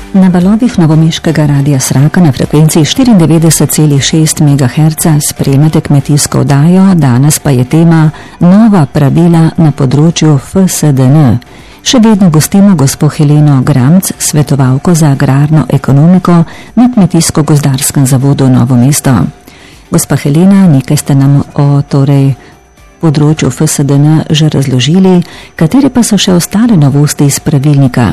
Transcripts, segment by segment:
Na valovih novomeškega Radia Sraka na frekvenci 94,6 MHz spremete kmetijsko oddajo, danes pa je tema nova pravila na področju FSDN. Še vedno gostimo gospo Heleno Gramc, svetovalko za agrarno ekonomiko na Kmetijsko-gozdarskem zavodu Novo mesto. Gospa Helena, nekaj ste nam o področju FSDN že razložili, katere pa so še ostale novosti iz pravilnika?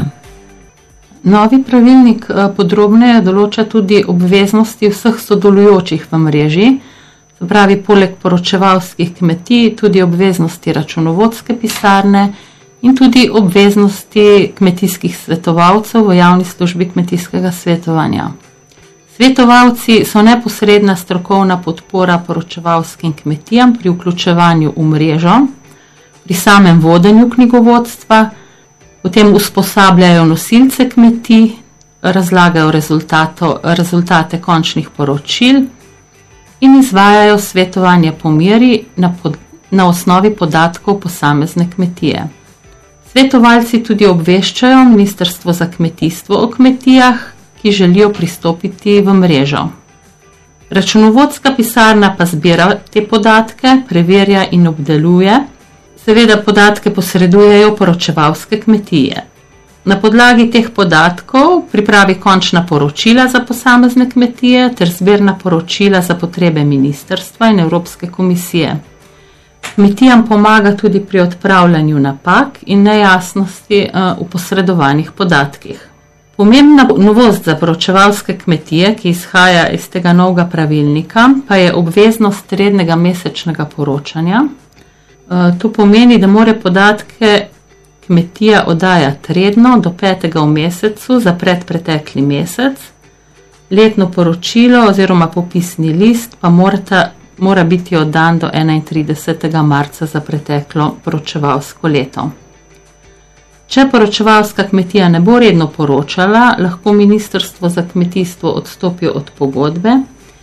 Novi pravilnik podrobneje določa tudi obveznosti vseh sodelujočih v mreži, se pravi poleg poročevalskih kmetij tudi obveznosti računovodske pisarne in tudi obveznosti kmetijskih svetovalcev v javni službi kmetijskega svetovanja. Svetovalci so neposredna strokovna podpora poročevalskim kmetijam pri vključevanju v mrežo, pri samem vodenju knjigovodstva, potem usposabljajo nosilce kmetij, razlagajo rezultate končnih poročil in izvajajo svetovanje po meri na osnovi podatkov posamezne kmetije. Svetovalci tudi obveščajo Ministrstvo za kmetijstvo o kmetijah, ki želijo pristopiti v mrežo. Računovodska pisarna pa zbira te podatke, preverja in obdeluje. Seveda podatke posredujejo poročevalske kmetije. Na podlagi teh podatkov pripravi končna poročila za posamezne kmetije ter zbirna poročila za potrebe ministrstva in Evropske komisije. Kmetijam pomaga tudi pri odpravljanju napak in nejasnosti v posredovanih podatkih. Pomembna novost za poročevalske kmetije, ki izhaja iz tega novega pravilnika, pa je obveznost rednega mesečnega poročanja. To pomeni, da mora podatke kmetija oddajati redno do 5. v mesecu za predpretekli mesec. Letno poročilo oziroma popisni list pa mora biti oddan do 31. marca za preteklo poročevalsko leto. Če poročevalska kmetija ne bo redno poročala, lahko Ministrstvo za kmetijstvo odstopi od pogodbe.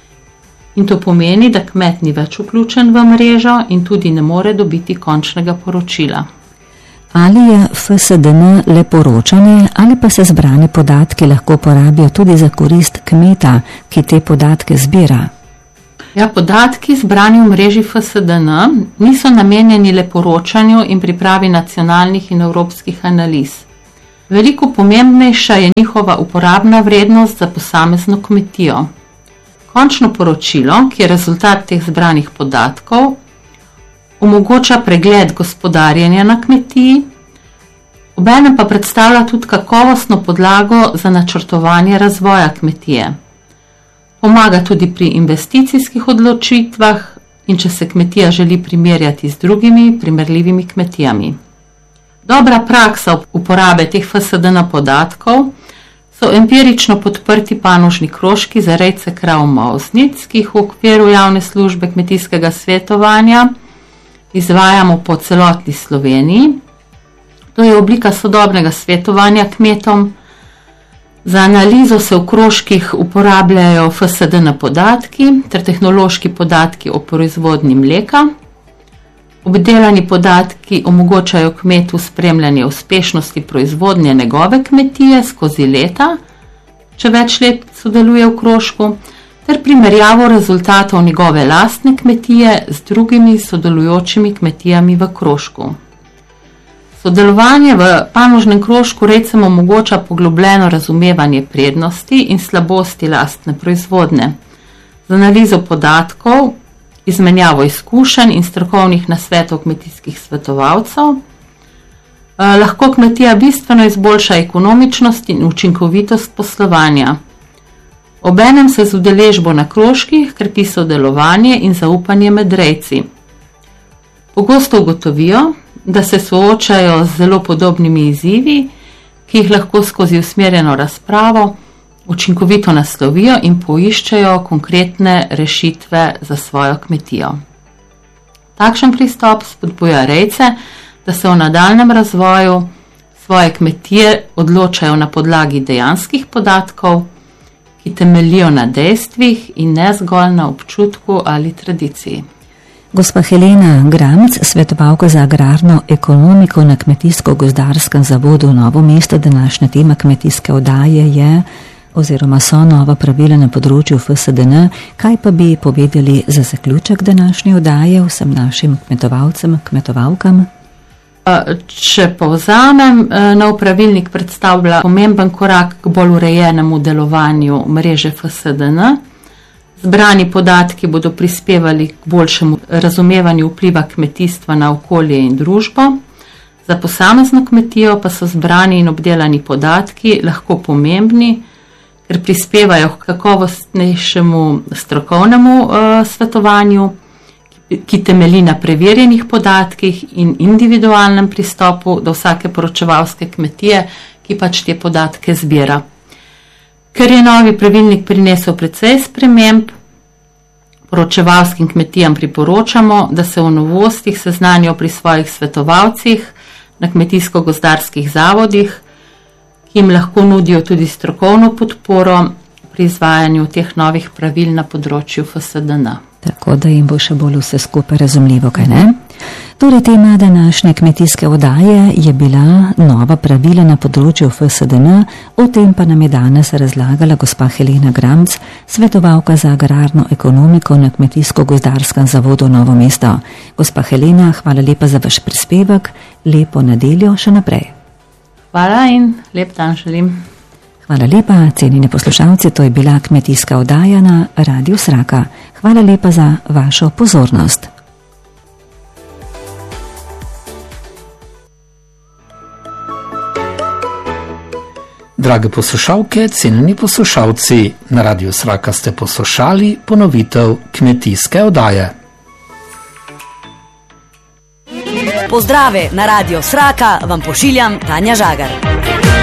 In to pomeni, da kmet ni več vključen v mrežo in tudi ne more dobiti končnega poročila. Ali je FSDN le poročanje ali pa se zbrane podatki lahko porabijo tudi za korist kmeta, ki te podatke zbira? Podatki zbrani v mreži FSDN niso namenjeni le poročanju in pripravi nacionalnih in evropskih analiz. Veliko pomembnejša je njihova uporabna vrednost za posamezno kmetijo. Končno poročilo, ki je rezultat teh zbranih podatkov, omogoča pregled gospodarjenja na kmetiji, obenem pa predstavlja tudi kakovostno podlago za načrtovanje razvoja kmetije. Pomaga tudi pri investicijskih odločitvah in če se kmetija želi primerjati z drugimi primerljivimi kmetijami. Dobra praksa uporabe teh FSDN podatkov so empirično podprti panožni krožki za rejce krav molznic, ki jih v okviru javne službe kmetijskega svetovanja izvajamo po celotni Sloveniji. To je oblika sodobnega svetovanja kmetom. Za analizo se v krožkih uporabljajo FSDN podatki ter tehnološki podatki o proizvodnji mleka. Obdelani podatki omogočajo kmetu spremljanje uspešnosti proizvodnje njegove kmetije skozi leta, če več let sodeluje v krožku, ter primerjavo rezultatov njegove lastne kmetije z drugimi sodelujočimi kmetijami v krožku. Sodelovanje v panožnem krožku rejcem omogoča poglobljeno razumevanje prednosti in slabosti lastne proizvodnje. Z analizo podatkov, izmenjavo izkušenj in strokovnih nasvetov kmetijskih svetovalcev lahko kmetija bistveno izboljša ekonomičnost in učinkovitost poslovanja. Obenem se z udeležbo na krožkih krepi sodelovanje in zaupanje med rejci. Pogosto ugotovijo, da se soočajo z zelo podobnimi izzivi, ki jih lahko skozi usmerjeno razpravo učinkovito naslovijo in poiščejo konkretne rešitve za svojo kmetijo. Takšen pristop spodbuja rejce, da se v nadaljnjem razvoju svoje kmetije odločajo na podlagi dejanskih podatkov, ki temeljijo na dejstvih in ne zgolj na občutku ali tradiciji. Gospa Helena Gramc, svetovalka za agrarno ekonomiko na Kmetijsko-gozdarskem zavodu Novo mesto. Današnja tema kmetijske oddaje je oziroma so nova pravila na področju FSDN. Kaj pa bi povedali za zaključek današnje oddaje vsem našim kmetovalcem, kmetovalkam? Če povzamem, nov pravilnik predstavlja pomemben korak k bolj urejenemu delovanju mreže FSDN. Zbrani podatki bodo prispevali k boljšemu razumevanju vpliva kmetijstva na okolje in družbo. Za posamezno kmetijo pa so zbrani in obdelani podatki lahko pomembni, ker prispevajo k kakovostnejšemu strokovnemu svetovanju, ki temelji na preverjenih podatkih in individualnem pristopu do vsake poročevalske kmetije, ki pač te podatke zbira. Ker je novi pravilnik prinesel precej sprememb, poročevalskim kmetijam priporočamo, da se o novostih seznanijo pri svojih svetovalcih na kmetijsko-gozdarskih zavodih, ki jim lahko nudijo tudi strokovno podporo pri izvajanju teh novih pravil na področju FSDN. Tako da jim bo še bolj vse skupaj razumljivo, kaj ne? Torej, tema današnje kmetijske oddaje je bila nova pravila na področju FSDN, o tem pa nam je danes razlagala gospa Helena Gramc, svetovalka za agrarno ekonomiko na Kmetijsko-gozdarskem zavodu Novo mesto. Gospa Helena, hvala lepa za vaš prispevek, lepo nedeljo še naprej. Hvala in lep dan želim. Hvala lepa, cenjeni poslušalci, to je bila kmetijska oddaja na Radiu Sraka. Hvala lepa za vašo pozornost. Drage poslušalke, cenjeni poslušalci, na Radiu Sraka ste poslušali ponovitev kmetijske oddaje. Pozdrave na Radio Sraka vam pošiljam Tanja Žagar.